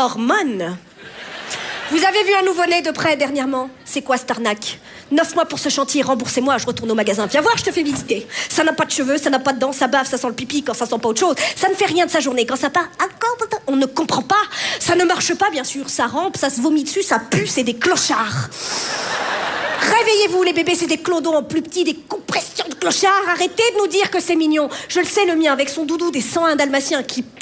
hormones. Vous avez vu un nouveau-né de près dernièrement? C'est quoi cette arnaque? 9 mois pour ce chantier, remboursez-moi, je retourne au magasin. Viens voir, je te fais visiter. Ça n'a pas de cheveux, ça n'a pas de dents, ça bave, ça sent le pipi quand ça sent pas autre chose. Ça ne fait rien de sa journée. Quand ça part, on ne comprend pas. Ça ne marche pas, bien sûr. Ça rampe, ça se vomit dessus, ça pue, c'est des clochards. Réveillez-vous, les bébés, c'est des clodos en plus petits, des compressions de clochards. Arrêtez de nous dire que c'est mignon. Je le sais, le mien, avec son doudou des 101 dalmatiens qui